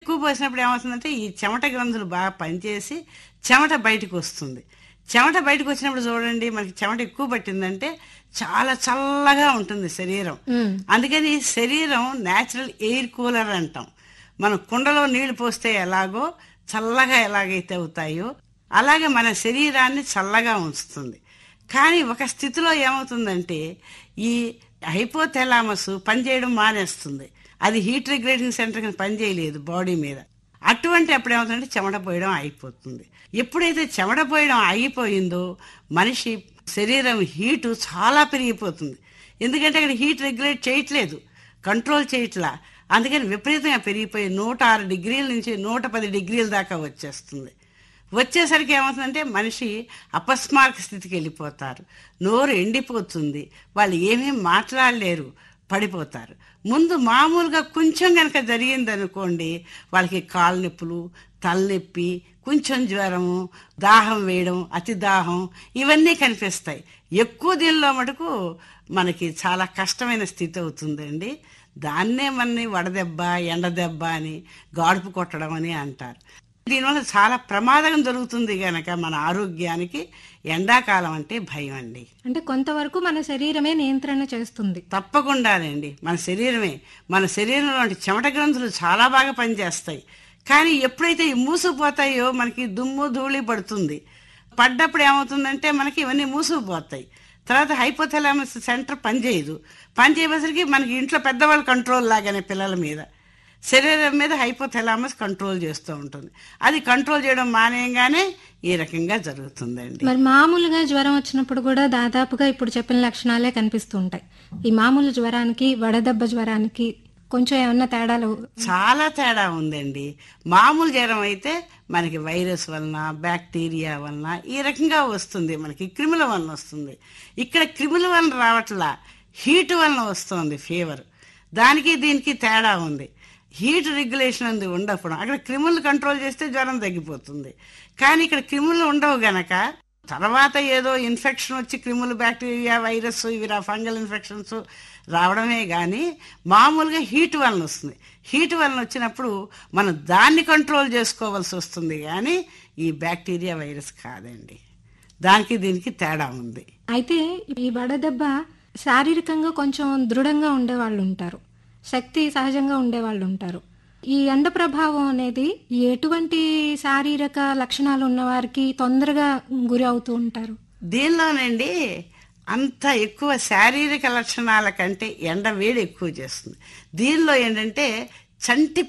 ఎక్కువ పోసినప్పుడు ఏమవుతుందంటే ఈ చెమట గ్రంథులు బాగా పనిచేసి చెమట బయటకు వస్తుంది. చెమట బయటకు వచ్చినప్పుడు చూడండి, మనకి చెమట ఎక్కువ పట్టిందంటే చాలా చల్లగా ఉంటుంది శరీరం. అందుకని శరీరం న్యాచురల్ ఎయిర్ కూలర్ అంటాం. మనం కుండలో నీళ్లు పోస్తే ఎలాగో చల్లగా ఎలాగైతే అవుతాయో అలాగే మన శరీరాన్ని చల్లగా ఉంచుతుంది. కానీ ఒక స్థితిలో ఏమవుతుందంటే ఈ హైపోథాలమస్ పనిచేయడం మానేస్తుంది. అది హీట్ రెగ్యులేటింగ్ సెంటర్ కింద పనిచేయలేదు బాడీ మీద. అటువంటి అప్పుడు ఏమవుతుందంటే చెమట పోయడం అయిపోతుంది. ఎప్పుడైతే చెమట పోయడం ఆగిపోయిందో మనిషి శరీరం హీటు చాలా పెరిగిపోతుంది. ఎందుకంటే అక్కడ హీట్ రెగ్యులేట్ చేయట్లేదు, కంట్రోల్ చేయట్లా. అందుకని విపరీతంగా పెరిగిపోయి 106 డిగ్రీల నుంచి 110 డిగ్రీల దాకా వచ్చేస్తుంది. వచ్చేసరికి ఏమవుతుందంటే మనిషి అపస్మారక స్థితికి వెళ్ళిపోతారు. నోరు ఎండిపోతుంది, వాళ్ళు ఏమేం మాట్లాడలేరు, పడిపోతారు. ముందు మామూలుగా కొంచెం కనుక జరిగిందనుకోండి, వాళ్ళకి కాళ్ళ నొప్పులు, తలనొప్పి, కొంచెం జ్వరము, దాహం వేయడం, అతి దాహం ఇవన్నీ కనిపిస్తాయి. ఎక్కువ దీనిలో మటుకు మనకి చాలా కష్టమైన స్థితి అవుతుందండి. దాన్నే మనని వడదెబ్బ, ఎండదెబ్బ అని, గాడుపు కొట్టడం అని అంటారు. దీనివల్ల చాలా ప్రమాదం జరుగుతుంది గనక మన ఆరోగ్యానికి ఎండాకాలం అంటే భయం అండి. అంటే కొంతవరకు మన శరీరమే నియంత్రణ చేస్తుంది. తప్పకుండానండి, మన శరీరంలో చెమట గ్రంథులు చాలా బాగా పనిచేస్తాయి. కానీ ఎప్పుడైతే ఈ మూసుకుపోతాయో మనకి దుమ్ము ధూళి పడుతుంది. పడ్డప్పుడు ఏమవుతుందంటే మనకి ఇవన్నీ మూసుకుపోతాయి. తర్వాత హైపోథాలమస్ సెంటర్ పనిచేయదు. పనిచేయసరికి మనకి ఇంట్లో పెద్దవాళ్ళు కంట్రోల్ లాగానే పిల్లల మీద, శరీరం మీద హైపోథాలమస్ కంట్రోల్ చేస్తూ ఉంటుంది. అది కంట్రోల్ చేయడం మానేయంగానే ఈ రకంగా జరుగుతుందండి. మరి మామూలుగా జ్వరం వచ్చినప్పుడు కూడా దాదాపుగా ఇప్పుడు చెప్పిన లక్షణాలే కనిపిస్తూ ఉంటాయి. ఈ మామూలు జ్వరానికి వడదెబ్బ జ్వరానికి కొంచెం ఏమన్నా తేడాలు? చాలా తేడా ఉందండి. మామూలు జ్వరం అయితే మనకి వైరస్ వలన, బ్యాక్టీరియా వలన ఈ రకంగా వస్తుంది, మనకి క్రిముల వలన వస్తుంది. ఇక్కడ క్రిముల వలన రావట్లా, హీట్ వలన వస్తుంది ఫీవర్. దానికి దీనికి తేడా ఉంది. హీట్ రెగ్యులేషన్ ఉంది ఉండప్పుడు, అక్కడ క్రిములు కంట్రోల్ చేస్తే జ్వరం తగ్గిపోతుంది. కానీ ఇక్కడ క్రిములు ఉండవు గనక తర్వాత ఏదో ఇన్ఫెక్షన్ వచ్చి క్రిములు, బ్యాక్టీరియా, వైరస్, ఇవి ఫంగల్ ఇన్ఫెక్షన్స్ రావడమే కానీ మామూలుగా హీట్ వలన వస్తుంది. హీట్ వలన వచ్చినప్పుడు మనం దాన్ని కంట్రోల్ చేసుకోవాల్సి వస్తుంది, కానీ ఈ బ్యాక్టీరియా, వైరస్ కాదండి. దానికి దీనికి తేడా ఉంది. అయితే ఈ వడదెబ్బ శారీరకంగా కొంచెం దృఢంగా ఉండేవాళ్ళు ఉంటారు, శక్తి సహజంగా ఉండేవాళ్ళు ఉంటారు. ఈ ఎండ ప్రభావం అనేది ఎటువంటి శారీరక లక్షణాలు ఉన్నవారికి తొందరగా గురి అవుతూ ఉంటారు? దీనిలోనండి అంత ఎక్కువ శారీరక లక్షణాల కంటే ఎండ వేడి ఎక్కువ చేస్తుంది. దీనిలో ఏంటంటే చంటి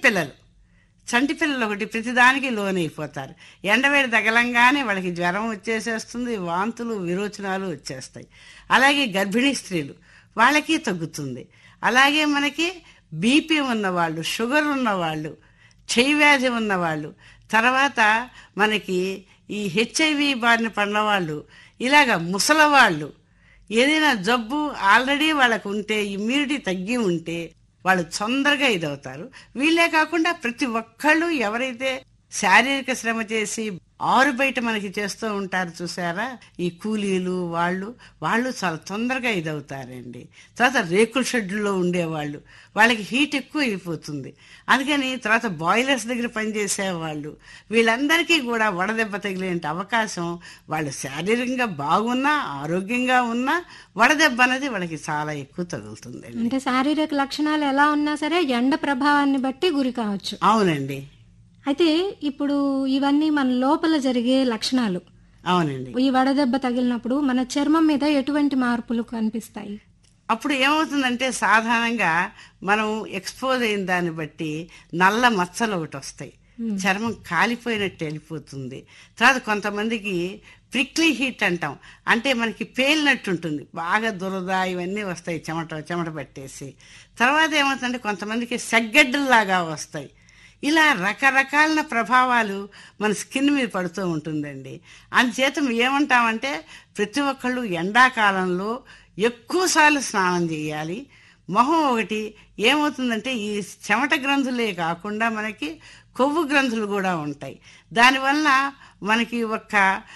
పిల్లలు ఒకటి ప్రతిదానికి లోనైపోతారు. ఎండవేడి తగలంగానే వాళ్ళకి జ్వరం వచ్చేసేస్తుంది, వాంతులు, విరోచనాలు వచ్చేస్తాయి. అలాగే గర్భిణీ స్త్రీలు, వాళ్ళకి తగ్గుతుంది. అలాగే మనకి బీపీ ఉన్నవాళ్ళు, షుగర్ ఉన్నవాళ్ళు, క్షయవ్యాధి ఉన్నవాళ్ళు, తర్వాత మనకి ఈ హెచ్ఐవి బారిన పడినవాళ్ళు, ఇలాగ ముసలవాళ్ళు, ఏదైనా జబ్బు ఆల్రెడీ వాళ్ళకు ఉంటే, ఇమ్యూనిటీ తగ్గి ఉంటే వాళ్ళు తొందరగా ఇదవుతారు. వీళ్ళే కాకుండా ప్రతి ఒక్కళ్ళు ఎవరైతే శారీరక శ్రమ చేసి ఆరు బయట మనకి చేస్తూ ఉంటారు చూసారా, ఈ కూలీలు, వాళ్ళు చాలా తొందరగా ఇదవుతారండి. తర్వాత రేకుల షెడ్యూల్లో ఉండేవాళ్ళు, వాళ్ళకి హీట్ ఎక్కువ అయిపోతుంది. అందుకని తర్వాత బాయిలర్స్ దగ్గర పనిచేసేవాళ్ళు, వీళ్ళందరికీ కూడా వడదెబ్బ తగిలే అవకాశం, వాళ్ళు శారీరకంగా బాగున్నా, ఆరోగ్యంగా ఉన్నా వడదెబ్బ అనేది వాళ్ళకి చాలా ఎక్కువ తగులుతుంది. అంటే శారీరక లక్షణాలు ఎలా ఉన్నా సరే ఎండ ప్రభావాన్ని బట్టి గురి కావచ్చు. అవునండి. అయితే ఇప్పుడు ఇవన్నీ మన లోపల జరిగే లక్షణాలు. అవునండి. ఈ వడదెబ్బ తగిలినప్పుడు మన చర్మం మీద ఎటువంటి మార్పులు కనిపిస్తాయి? అప్పుడు ఏమవుతుందంటే సాధారణంగా మనం ఎక్స్పోజ్ అయిన దాన్ని బట్టి నల్ల మచ్చలు ఒకటి వస్తాయి, చర్మం కాలిపోయినట్టు వెళ్ళిపోతుంది. తర్వాత కొంతమందికి ప్రిక్లీ హీట్ అంటాం, అంటే మనకి పేలినట్టు ఉంటుంది, బాగా దురద ఇవన్నీ వస్తాయి, చెమట పట్టేసి. తర్వాత ఏమవుతుందంటే కొంతమందికి సెగ్గడ్డల్లాగా వస్తాయి. ఇలా రకరకాల ప్రభావాలు మన స్కిన్ మీద పడుతూ ఉంటుందండి. అందుచేత ఏమంటామంటే ప్రతి ఒక్కళ్ళు ఎండాకాలంలో ఎక్కువసార్లు స్నానం చేయాలి. మొహం ఒకటి ఏమవుతుందంటే ఈ చెమట గ్రంథులే కాకుండా మనకి కొవ్వు గ్రంథులు కూడా ఉంటాయి. దానివల్ల మనకి ఒక్క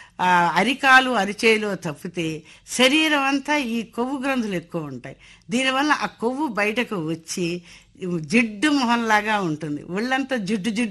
అరికాలు, అరిచేలు తప్పితే శరీరం అంతా ఈ కొవ్వు గ్రంథులు ఎక్కువ ఉంటాయి. దీనివల్ల ఆ కొవ్వు బయటకు వచ్చి జిడ్డు మొహంలాగా ఉంటుంది, ఒళ్ళంతా జిడ్డు